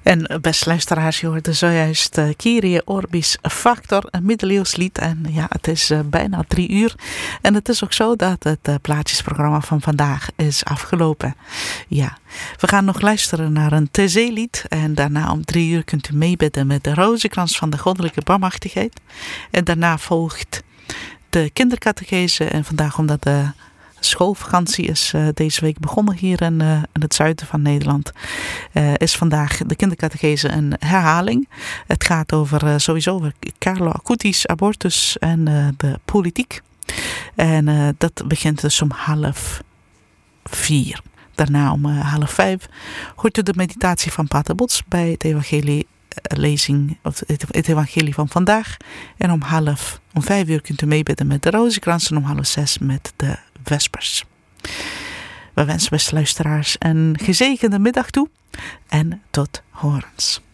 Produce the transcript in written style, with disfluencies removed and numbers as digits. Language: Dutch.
En beste luisteraars, je hoorde zojuist Kyrie Orbis Factor, een middeleeuws lied. En ja, het is bijna 3 uur. En het is ook zo dat het plaatjesprogramma van vandaag is afgelopen. Ja, we gaan nog luisteren naar een TZ-lied. En daarna om 3 uur kunt u meebidden met de rozenkrans van de goddelijke barmhartigheid. En daarna volgt de kindercatechese. En vandaag, omdat de schoolvakantie is deze week begonnen hier in het zuiden van Nederland, is vandaag de kindercatechese een herhaling. Het gaat sowieso over Carlo Acutis, abortus en de politiek. En dat begint dus om 3:30. Daarna om 4:30 hoort u de meditatie van Pater Bots bij het evangelie-lezing, of het evangelie van vandaag. En om 5 uur kunt u meebidden met de rozenkrans en om 5:30 met de Vespers. We wensen beste luisteraars een gezegende middag toe en tot horens.